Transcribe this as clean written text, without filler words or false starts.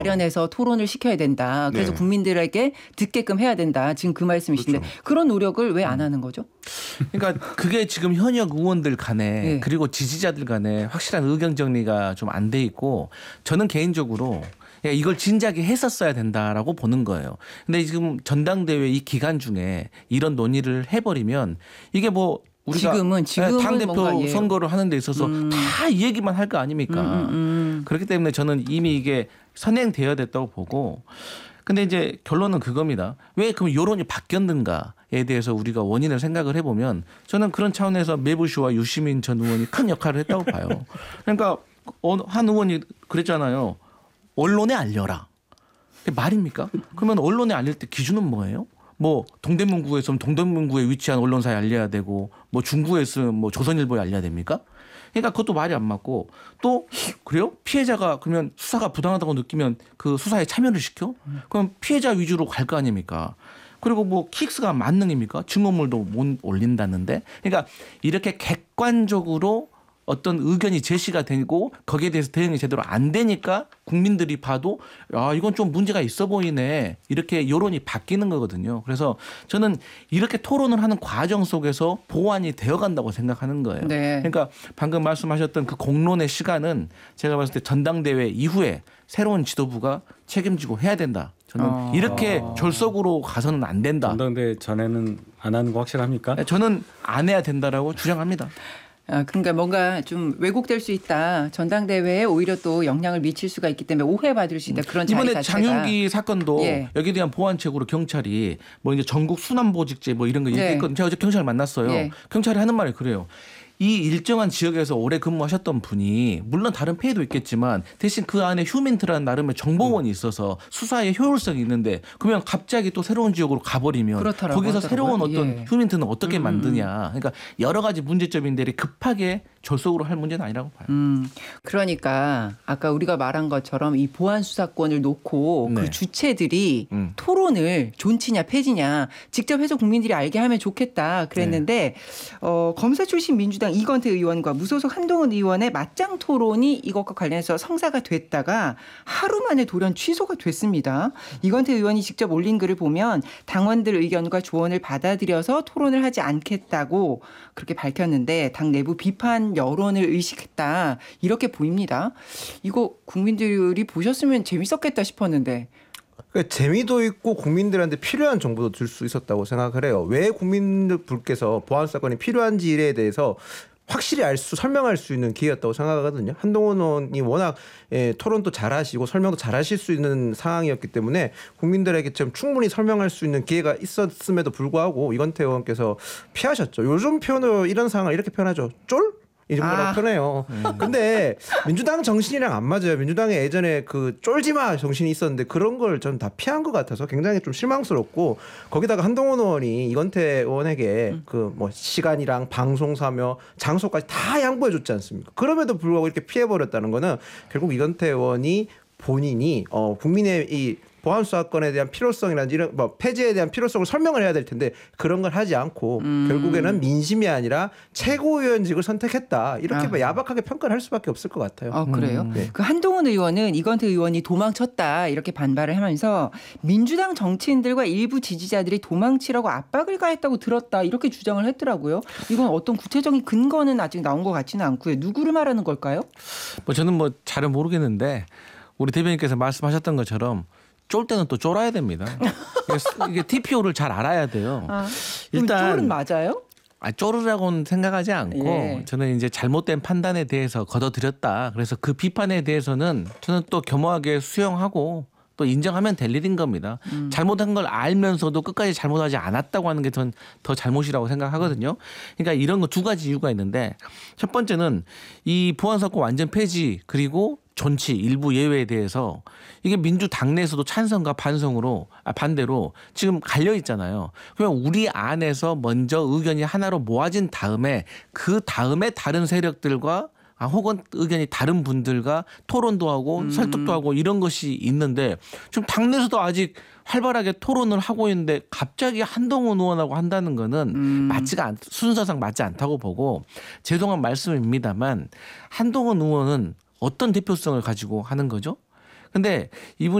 마련해서 토론을 시켜야 된다. 그래서 네. 국민들에게 듣게끔 해야 된다. 지금 그 말씀이신데 그렇죠. 그런 노력을 왜 안 하는 거죠? 그러니까 그게 지금 현역 의원들 간에 네. 그리고 지지자들 간에 확실한 의견 정리가 좀 안 돼 있고 저는 개인적으로 이걸 진작에 했었어야 된다라고 보는 거예요. 근데 지금 전당대회 이 기간 중에 이런 논의를 해버리면 이게 뭐 우리가 지금은 당대표 뭔가, 예. 선거를 하는 데 있어서 다 이 얘기만 할 거 아닙니까? 그렇기 때문에 저는 이미 이게 선행되어야 됐다고 보고 근데 이제 결론은 그겁니다. 왜 그럼 여론이 바뀌었는가에 대해서 우리가 원인을 생각을 해보면 저는 그런 차원에서 매부쇼와 유시민 전 의원이 큰 역할을 했다고 봐요. 그러니까 한 의원이 그랬잖아요. 언론에 알려라. 말입니까? 그러면 언론에 알릴 때 기준은 뭐예요? 뭐 동대문구에 있으면 동대문구에 위치한 언론사에 알려야 되고 뭐 중구에 있으면 뭐 조선일보에 알려야 됩니까? 그러니까 그것도 말이 안 맞고 또 그래요? 피해자가 그러면 수사가 부당하다고 느끼면 그 수사에 참여를 시켜? 그럼 피해자 위주로 갈 거 아닙니까? 그리고 뭐 킥스가 만능입니까? 증거물도 못 올린다는데. 그러니까 이렇게 객관적으로 어떤 의견이 제시가 되고 거기에 대해서 대응이 제대로 안 되니까 국민들이 봐도 아 이건 좀 문제가 있어 보이네 이렇게 여론이 바뀌는 거거든요. 그래서 저는 이렇게 토론을 하는 과정 속에서 보완이 되어간다고 생각하는 거예요. 네. 그러니까 방금 말씀하셨던 그 공론의 시간은 제가 봤을 때 전당대회 이후에 새로운 지도부가 책임지고 해야 된다. 저는 이렇게 졸속으로 가서는 안 된다. 전당대회 전에는 안 하는 거 확실합니까? 저는 안 해야 된다라고 주장합니다. 그러니까 뭔가 좀 왜곡될 수 있다. 전당대회에 오히려 또 영향을 미칠 수가 있기 때문에 오해받을 수 있다. 그런 자리 이번에 자체가. 장윤기 사건도 예. 여기에 대한 보완책으로 경찰이 뭐 이제 전국 순환보직제 뭐 이런 거 네. 얘기했거든요. 제가 어제 경찰 만났어요. 예. 경찰이 하는 말이 그래요. 이 일정한 지역에서 오래 근무하셨던 분이 물론 다른 폐해도 있겠지만 대신 그 안에 휴민트라는 나름의 정보원이 있어서 수사에 효율성이 있는데 그러면 갑자기 또 새로운 지역으로 가버리면 그렇더라고요. 거기서 새로운 어떤 예. 휴민트는 어떻게 만드냐. 그러니까 여러 가지 문제점인데 급하게 졸속으로 할 문제는 아니라고 봐요. 그러니까 아까 우리가 말한 것처럼 이 보안 수사권을 놓고 네. 그 주체들이 토론을 존치냐 폐지냐 직접 해서 국민들이 알게 하면 좋겠다 그랬는데 검사 출신 민주당 이건태 의원과 무소속 한동훈 의원의 맞짱 토론이 이것과 관련해서 성사가 됐다가 하루 만에 돌연 취소가 됐습니다. 이건태 의원이 직접 올린 글을 보면 당원들 의견과 조언을 받아들여서 토론을 하지 않겠다고 그렇게 밝혔는데 당 내부 비판 여론을 의식했다 이렇게 보입니다. 이거 국민들이 보셨으면 재밌었겠다 싶었는데. 그러니까 재미도 있고 국민들한테 필요한 정보도 줄 수 있었다고 생각을 해요. 왜 국민들께서 보안 사건이 필요한지에 대해서 확실히 설명할 수 있는 기회였다고 생각하거든요. 한동훈 의원이 워낙 토론도 잘하시고 설명도 잘하실 수 있는 상황이었기 때문에 국민들에게 좀 충분히 설명할 수 있는 기회가 있었음에도 불구하고 이건태 의원께서 피하셨죠. 요즘 표현으로 이런 상황을 이렇게 표현하죠. 쫄? 이 정도라고 편해요. 근데 민주당 정신이랑 안 맞아요. 민주당에 예전에 그 쫄지마 정신이 있었는데 그런 걸 전 다 피한 것 같아서 굉장히 좀 실망스럽고 거기다가 한동훈 의원이 이건태 의원에게 그 뭐 시간이랑 방송사며 장소까지 다 양보해줬지 않습니까? 그럼에도 불구하고 이렇게 피해버렸다는 거는 결국 이건태 의원이 본인이 국민의 이 보안 수사권에 대한 필요성이라든지 이런 뭐 폐지에 대한 필요성을 설명을 해야 될 텐데 그런 걸 하지 않고 결국에는 민심이 아니라 최고위원직을 선택했다 이렇게 야박하게 평가를 할 수밖에 없을 것 같아요. 그래요? 네. 그 한동훈 의원은 이건태 의원이 도망쳤다 이렇게 반발을 하면서 민주당 정치인들과 일부 지지자들이 도망치라고 압박을 가했다고 들었다 이렇게 주장을 했더라고요. 이건 어떤 구체적인 근거는 아직 나온 것 같지는 않고요. 누구를 말하는 걸까요? 뭐 저는 뭐 잘은 모르겠는데 우리 대변인께서 말씀하셨던 것처럼 쫄 때는 또 쫄아야 됩니다. 이게 TPO를 잘 알아야 돼요. 일단 쫄은 맞아요? 쫄으라고는 생각하지 않고 예. 저는 이제 잘못된 판단에 대해서 걷어들였다. 그래서 그 비판에 대해서는 저는 또 겸허하게 수용하고 또 인정하면 될 일인 겁니다. 잘못한 걸 알면서도 끝까지 잘못하지 않았다고 하는 게 전 더 잘못이라고 생각하거든요. 그러니까 이런 거 두 가지 이유가 있는데 첫 번째는 이 보안사건 완전 폐지 그리고 존치 일부 예외에 대해서 이게 민주당 내에서도 찬성과 반대로 지금 갈려 있잖아요. 그러면 우리 안에서 먼저 의견이 하나로 모아진 다음에 그 다음에 다른 세력들과 혹은 의견이 다른 분들과 토론도 하고 설득도 하고 이런 것이 있는데 지금 당내에서도 아직 활발하게 토론을 하고 있는데 갑자기 한동훈 의원하고 한다는 거는 순서상 맞지 않다고 보고 죄송한 말씀입니다만 한동훈 의원은 어떤 대표성을 가지고 하는 거죠? 근데 이분